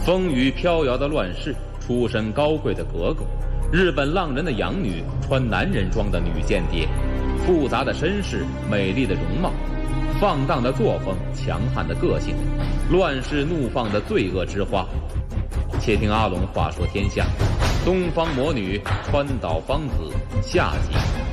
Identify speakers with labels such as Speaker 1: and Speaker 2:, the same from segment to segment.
Speaker 1: 风雨飘摇的乱世，出身高贵的格格，日本浪人的养女，穿男人装的女间谍，复杂的身世，美丽的容貌，放荡的作风，强悍的个性，乱世怒放的罪恶之花。且听阿龙话说天下，东方魔女川岛芳子下集。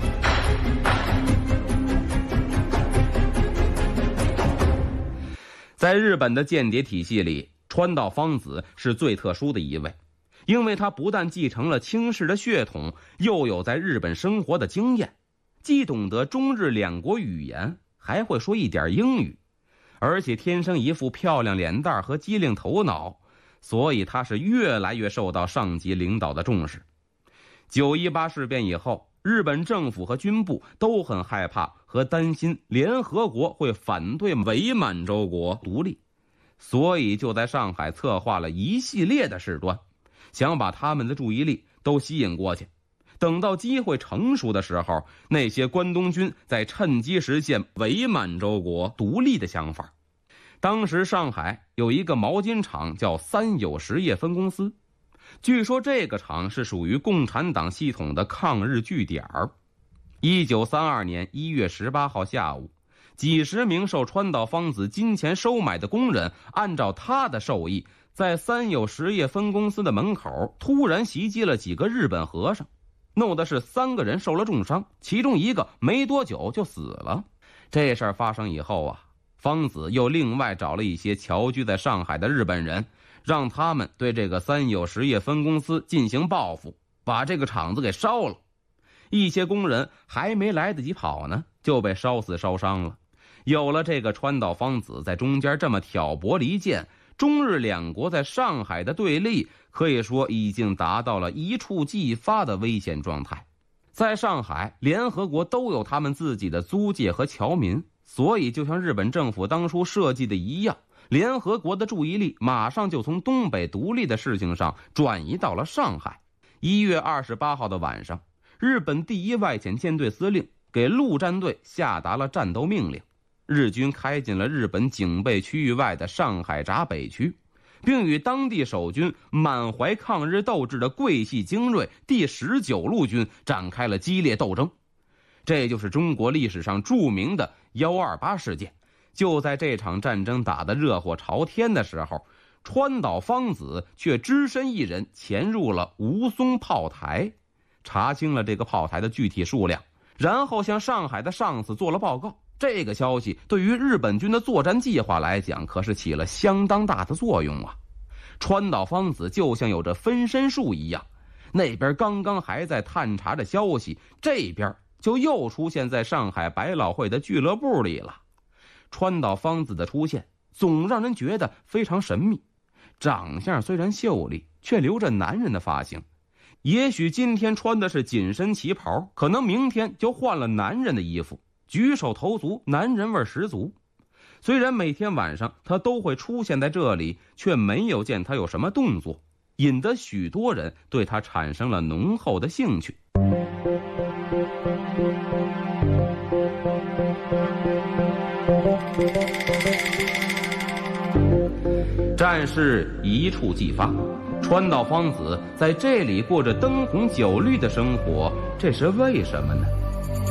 Speaker 1: 在日本的间谍体系里，川岛芳子是最特殊的一位，因为她不但继承了清氏的血统，又有在日本生活的经验，既懂得中日两国语言，还会说一点英语，而且天生一副漂亮脸蛋和机灵头脑，所以她是越来越受到上级领导的重视。9·18事变以后，日本政府和军部都很害怕和担心联合国会反对伪满洲国独立，所以就在上海策划了一系列的事端，想把他们的注意力都吸引过去。等到机会成熟的时候，那些关东军再趁机实现伪满洲国独立的想法。当时上海有一个毛巾厂叫三友实业分公司，据说这个厂是属于共产党系统的抗日据点。1932年1月18号下午，几十名受川岛芳子金钱收买的工人，按照他的授意，在三友实业分公司的门口突然袭击了几个日本和尚，弄得是3个人受了重伤，其中一个没多久就死了。这事儿发生以后啊，芳子又另外找了一些侨居在上海的日本人，让他们对这个三友实业分公司进行报复，把这个厂子给烧了。一些工人还没来得及跑呢，就被烧死烧伤了。有了这个川岛芳子在中间这么挑拨离间，中日两国在上海的对立可以说已经达到了一触即发的危险状态。在上海，联合国都有他们自己的租界和侨民，所以就像日本政府当初设计的一样，联合国的注意力马上就从东北独立的事情上转移到了上海。1月28号的晚上，日本第1外遣舰队司令给陆战队下达了战斗命令，日军开进了日本警备区域外的上海闸北区，并与当地守军满怀抗日斗志的桂系精锐第19路军展开了激烈斗争。这就是中国历史上著名的128事件。就在这场战争打得热火朝天的时候，川岛芳子却只身一人潜入了吴淞炮台，查清了这个炮台的具体数量，然后向上海的上司做了报告。这个消息对于日本军的作战计划来讲可是起了相当大的作用啊！川岛芳子就像有着分身术一样，那边刚刚还在探查着消息，这边就又出现在上海百老汇的俱乐部里了。川岛芳子的出现总让人觉得非常神秘，长相虽然秀丽，却留着男人的发型。也许今天穿的是紧身旗袍，可能明天就换了男人的衣服，举手投足男人味十足。虽然每天晚上他都会出现在这里，却没有见他有什么动作，引得许多人对他产生了浓厚的兴趣。战事一触即发，川岛芳子在这里过着灯红酒绿的生活，这是为什么呢？